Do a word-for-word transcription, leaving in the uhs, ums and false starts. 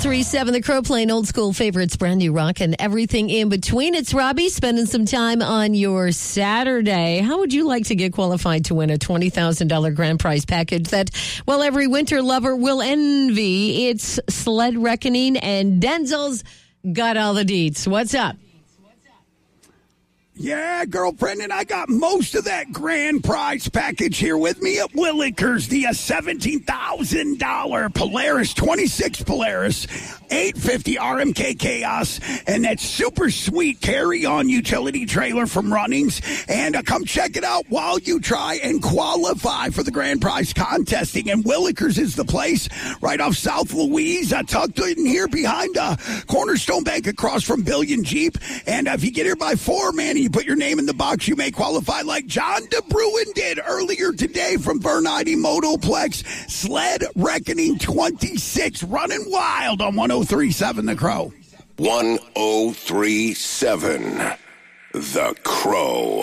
three point seven The Crow, playing old school favorites, brand new rock, and everything in between. It's Robbie spending some time on your Saturday. How would you like to get qualified to win a twenty thousand dollars grand prize package that, well, every winter lover will envy? It's Sled Reckoning, and Denzel's got all the deets. What's up? Yeah, girlfriend, and I got most of that grand prize package here with me at Willikers. The uh, seventeen thousand dollars Polaris, twenty-six Polaris, eight fifty R M K Chaos, and that super sweet carry-on utility trailer from Runnings. And uh, come check it out while you try and qualify for the grand prize contesting. And Willikers is the place right off South Louise, uh, tucked in here behind uh, Cornerstone Bank across from Billion Jeep. And uh, if you get here by four, man, you put your name in the box, you may qualify like John DeBruin did earlier today from Bernardi Motoplex. Sled Reckoning twenty-six, running wild on one oh three point seven The Crow. one oh three point seven The Crow.